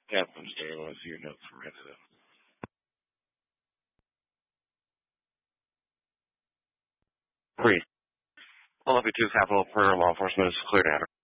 Yeah, I'm staying with your notes from resident. Three. Philadelphia 2 Capital per law enforcement is cleared out.